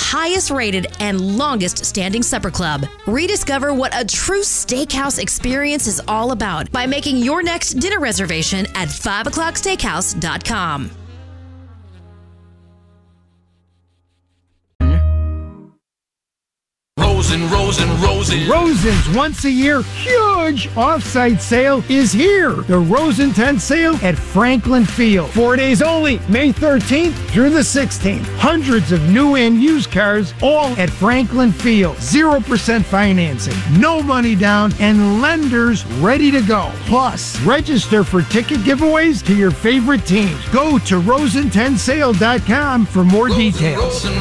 highest rated and longest standing supper club. Rediscover what a true steakhouse experience is all about by making your next dinner reservation at 5o'clocksteakhouse.com. Rosen's once a year huge off-site sale is here. The Rosen 10 sale at Franklin Field. 4 days only, May 13th through the 16th. Hundreds of new and used cars, all at Franklin Field. 0% financing, no money down, and lenders ready to go. Plus, register for ticket giveaways to your favorite teams. Go to rosen10sale.com for more details.